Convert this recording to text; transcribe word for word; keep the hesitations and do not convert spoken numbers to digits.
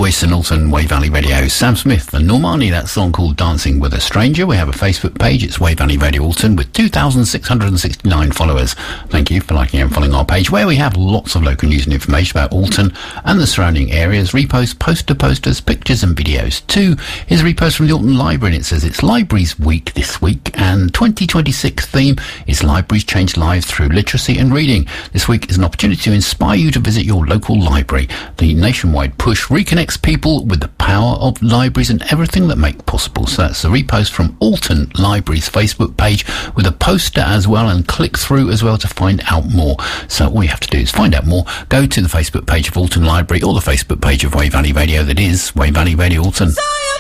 voice in Alton, Wey Valley Radio. Sam Smith and Normani, that song called Dancing with a Stranger. We have a Facebook page, it's Wey Valley Radio Alton, with two thousand six hundred sixty-nine followers. Thank you for liking and following our page, where we have lots of local news and information about Alton and the surrounding areas, reposts, poster posters, pictures and videos too. Here's a repost from the Alton Library, and it says it's Libraries Week this week, and twenty twenty-six theme is Libraries Change Lives Through Literacy and Reading. This week is an opportunity to inspire you to visit your local library. The nationwide push reconnects people with the power of libraries and everything that make possible. So that's a repost from Alton Library's Facebook page with a poster as well, and click through as well to find out more. So all you have to do is find out more. Go to the Facebook page of Alton Library or the Facebook page of Wey Valley Radio, that is Wey Valley Radio Alton.